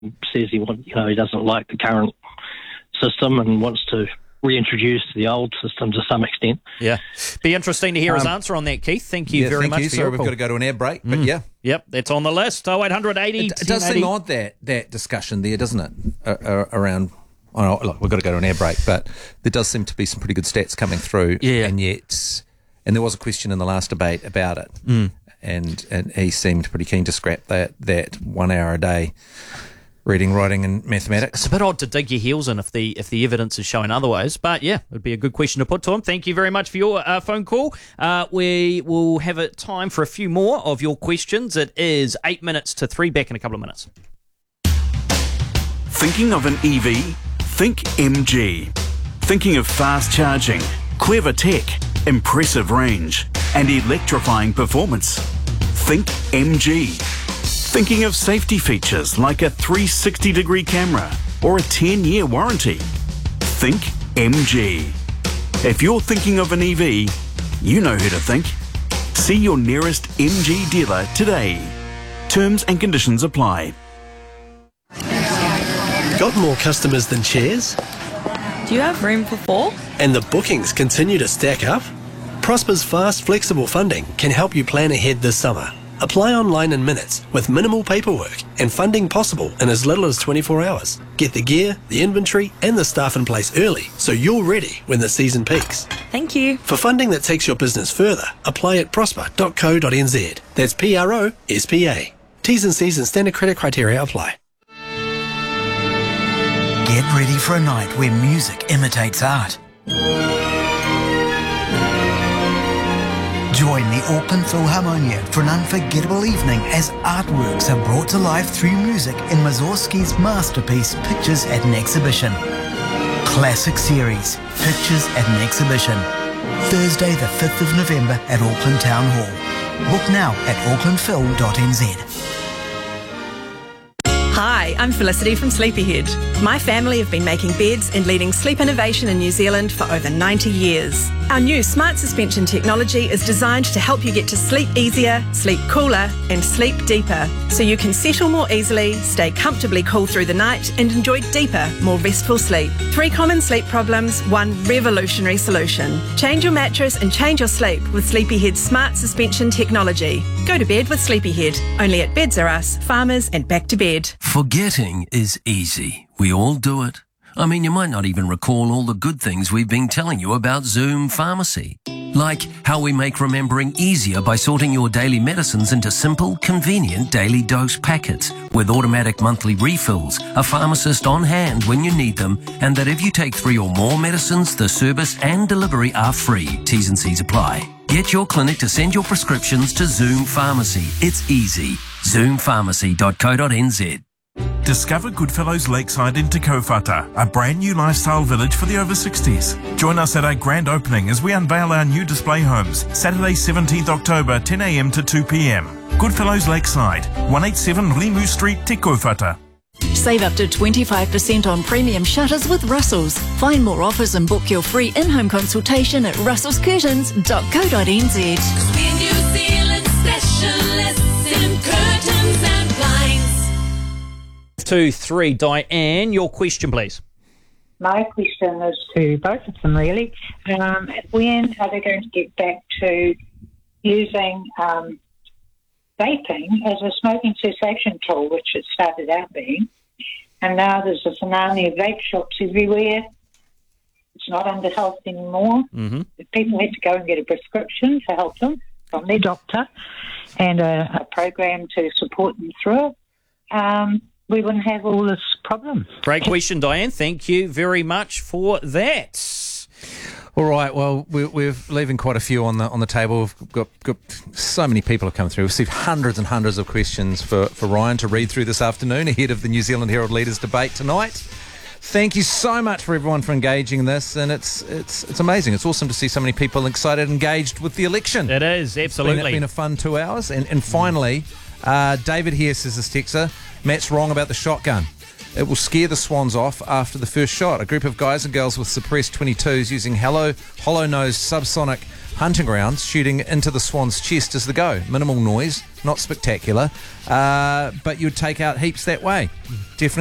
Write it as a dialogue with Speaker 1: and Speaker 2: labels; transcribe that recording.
Speaker 1: says he doesn't like the current system and wants to reintroduce the old system to some extent.
Speaker 2: Yeah. Be interesting to hear his answer on that, Keith. Thank you very much.
Speaker 3: Sorry, we've got to go to an air break, but yeah.
Speaker 2: Yep, that's on the list. 0800 80
Speaker 3: It does seem odd that discussion there, doesn't it? Around, look, we've got to go to an air break, but there does seem to be some pretty good stats coming through.
Speaker 2: Yeah.
Speaker 3: And there was a question in the last debate about it, and he seemed pretty keen to scrap that 1 hour a day reading, writing and mathematics.
Speaker 2: It's a bit odd to dig your heels in if the evidence is showing otherwise, but yeah, it would be a good question to put to him. Thank you very much for your phone call. We will have time for a few more of your questions. It is 8 minutes to 3, back in a couple of minutes.
Speaker 4: Thinking of an EV? Think MG. Thinking of fast charging, clever tech, impressive range and electrifying performance? Think MG. Thinking of safety features like a 360-degree camera or a 10-year warranty? Think MG. If you're thinking of an EV, you know who to think. See your nearest MG dealer today. Terms and conditions apply.
Speaker 5: Got more customers than chairs?
Speaker 6: Do you have room for 4?
Speaker 5: And the bookings continue to stack up? Prosper's fast, flexible funding can help you plan ahead this summer. Apply online in minutes with minimal paperwork and funding possible in as little as 24 hours. Get the gear, the inventory and the staff in place early so you're ready when the season peaks.
Speaker 6: Thank you.
Speaker 5: For funding that takes your business further, apply at prosper.co.nz. That's PROSPA. T's and C's and standard credit criteria apply.
Speaker 7: Get ready for a night where music imitates art. Join the Auckland Philharmonia for an unforgettable evening as artworks are brought to life through music in Mussorgsky's masterpiece Pictures at an Exhibition. Classic Series, Pictures at an Exhibition. Thursday the 5th of November at Auckland Town Hall. Book now at aucklandphil.nz.
Speaker 6: Hi, I'm Felicity from Sleepyhead. My family have been making beds and leading sleep innovation in New Zealand for over 90 years. Our new smart suspension technology is designed to help you get to sleep easier, sleep cooler and sleep deeper, so you can settle more easily, stay comfortably cool through the night and enjoy deeper, more restful sleep. 3 common sleep problems, 1 revolutionary solution. Change your mattress and change your sleep with Sleepyhead's smart suspension technology. Go to bed with Sleepyhead, only at Beds R Us, Farmers and Back to Bed.
Speaker 8: Forgetting is easy. We all do it. I mean, you might not even recall all the good things we've been telling you about Zoom Pharmacy. Like how we make remembering easier by sorting your daily medicines into simple, convenient daily dose packets with automatic monthly refills, a pharmacist on hand when you need them, and that if you take 3 or more medicines, the service and delivery are free. T's and C's apply. Get your clinic to send your prescriptions to Zoom Pharmacy. It's easy. ZoomPharmacy.co.nz.
Speaker 9: Discover Goodfellows Lakeside in Te Kaupata, a brand new lifestyle village for the over 60s. Join us at our grand opening as we unveil our new display homes, Saturday 17th October, 10 a.m. to 2 p.m. Goodfellows Lakeside, 187 Limu Street, Te Kaupata.
Speaker 10: Save up to 25% on premium shutters with Russell's. Find more offers and book your free in-home consultation at russellscurtains.co.nz.
Speaker 11: We're New Zealand specialists in curtains and blinds.
Speaker 2: 2, 3, Diane, your question, please.
Speaker 12: My question is to both of them, really. When are they going to get back to using vaping as a smoking cessation tool, which it started out being, and now there's a tsunami of vape shops everywhere. It's not under health anymore.
Speaker 2: Mm-hmm.
Speaker 12: People had to go and get a prescription to help them from their doctor and a program to support them through it. We wouldn't have all this problem.
Speaker 2: Great question, Diane. Thank you very much for that.
Speaker 3: All right, well, we're leaving quite a few on the table. We've got so many people have come through. We've received hundreds and hundreds of questions for Ryan to read through this afternoon ahead of the New Zealand Herald Leaders debate tonight. Thank you so much for everyone for engaging in this, and it's amazing. It's awesome to see so many people excited, engaged with the election.
Speaker 2: It is, absolutely.
Speaker 3: It's been a fun 2 hours. And finally, David here says this texter, Matt's wrong about the shotgun. It will scare the swans off after the first shot. A group of guys and girls with suppressed 22s using hollow-nosed subsonic hunting rounds shooting into the swan's chest is the go. Minimal noise, not spectacular, but you'd take out heaps that way. Definitely.